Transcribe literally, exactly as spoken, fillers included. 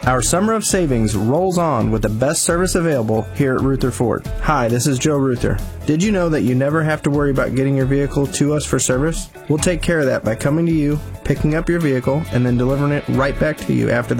Our summer of savings rolls on with the best service available here at Ruther Ford. Hi, this is Joe Ruther. Did you know that you never have to worry about getting your vehicle to us for service? We'll take care of that by coming to you, picking up your vehicle, and then delivering it right back to you after